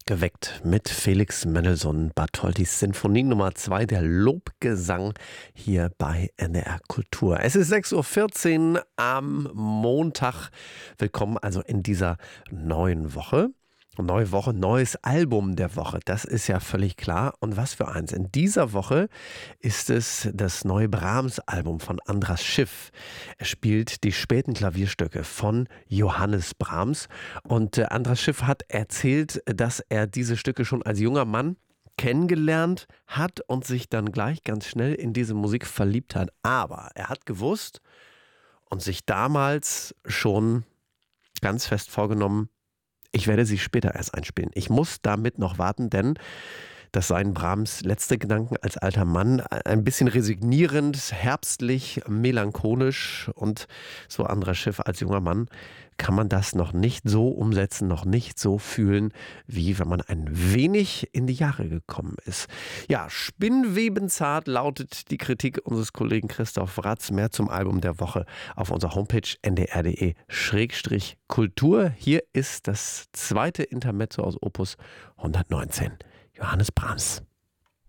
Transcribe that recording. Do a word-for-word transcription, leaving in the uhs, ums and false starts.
geweckt mit Felix Mendelssohn Bartholdys Sinfonie Nummer zwei, der Lobgesang hier bei N D R Kultur. Es ist sechs Uhr vierzehn am Montag. Willkommen also in dieser neuen Woche. Neue Woche, neues Album der Woche, das ist ja völlig klar. Und was für eins. In dieser Woche ist es das neue Brahms-Album von Andras Schiff. Er spielt die späten Klavierstücke von Johannes Brahms. Und äh, Andras Schiff hat erzählt, dass er diese Stücke schon als junger Mann kennengelernt hat und sich dann gleich ganz schnell in diese Musik verliebt hat. Aber er hat gewusst und sich damals schon ganz fest vorgenommen, ich werde sie später erst einspielen. Ich muss damit noch warten, denn das seien Brahms letzte Gedanken als alter Mann. Ein bisschen resignierend, herbstlich, melancholisch und so anderer Schiff als junger Mann kann man das noch nicht so umsetzen, noch nicht so fühlen, wie wenn man ein wenig in die Jahre gekommen ist. Ja, spinnwebenzart lautet die Kritik unseres Kollegen Christoph Ratz. Mehr zum Album der Woche auf unserer Homepage n d r punkt d e Schrägstrich Kultur. Hier ist das zweite Intermezzo aus Opus hundertneunzehn. Johannes Brahms.